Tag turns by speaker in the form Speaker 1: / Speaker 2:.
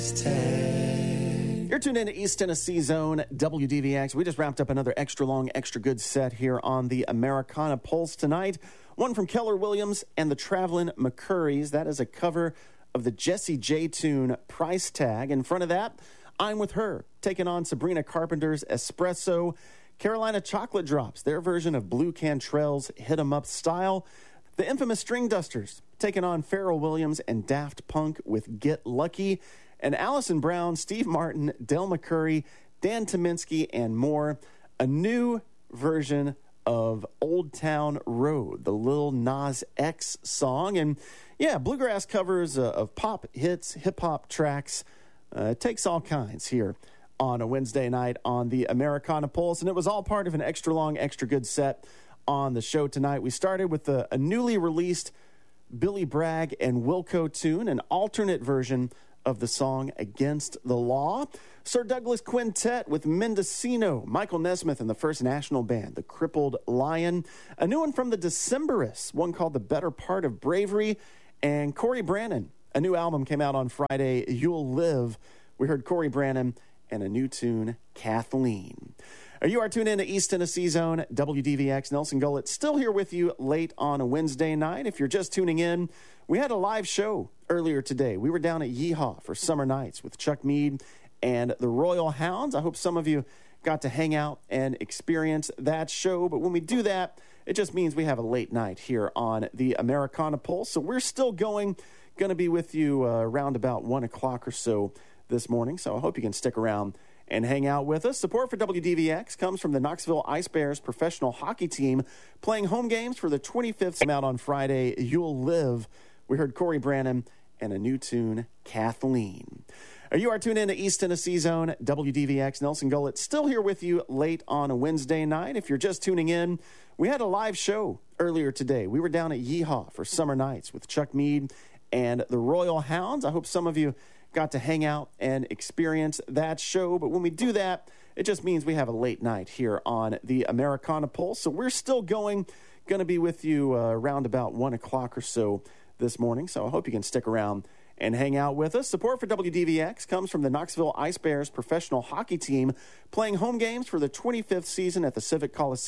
Speaker 1: You're tuned in to East Tennessee Zone, WDVX. We just wrapped up another extra long, extra good set here on the Americana Pulse tonight. One from Keller Williams and the Travelin' McCurries. That is a cover of the Jessie J tune Price Tag. In front of that, I'm With Her, taking on Sabrina Carpenter's Espresso. Carolina Chocolate Drops, their version of Blue Cantrell's Hit 'em Up Style. The infamous String Dusters, taking on Pharrell Williams and Daft Punk with Get Lucky. And Allison Brown, Steve Martin, Del McCurry, Dan Tyminski, and more. A new version of Old Town Road, the Lil Nas X song. And yeah, bluegrass covers of pop hits, hip-hop tracks. It takes all kinds here on a Wednesday night on the Americana Pulse. And it was all part of an extra long, extra good set on the show tonight. We started with a newly released Billy Bragg and Wilco tune, an alternate version of the song Against the Law. Sir Douglas Quintet with Mendocino, Michael Nesmith and the First National Band, The Crippled Lion. A new one from the Decemberists, one called The Better Part of Bravery. And Corey Brannon, a new album came out on Friday, You'll Live. We heard Corey Brannon and a new tune, Kathleen. You are tuned in to East Tennessee Zone, WDVX. Nelson Gullett still here with you late on a Wednesday night. If you're just tuning in, we had a live show earlier today. We were down at Yeehaw for Summer Nights with Chuck Mead and the Royal Hounds. I hope some of you got to hang out and experience that show. But when we do that, it just means we have a late night here on the Americana Pulse. So we're still going to be with you around about 1 o'clock or so this morning. So I hope you can stick around and hang out with us. Support for WDVX comes from the Knoxville Ice Bears professional hockey team playing home games for the 25th out on Friday, You'll Live. We heard Corey Brannon and a new tune, Kathleen. You are tuned in to East Tennessee Zone, WDVX. Nelson Gullett still here with you late on a Wednesday night. If you're just tuning in, we had a live show earlier today. We were down at Yeehaw for Summer Nights with Chuck Mead and the Royal Hounds. I hope some of you got to hang out and experience that show. But when we do that, it just means we have a late night here on the Americana Pulse. So we're still going to be with you around about 1 o'clock or so this morning. So I hope you can stick around and hang out with us. Support for WDVX comes from the Knoxville Ice Bears professional hockey team playing home games for the 25th season at the Civic Coliseum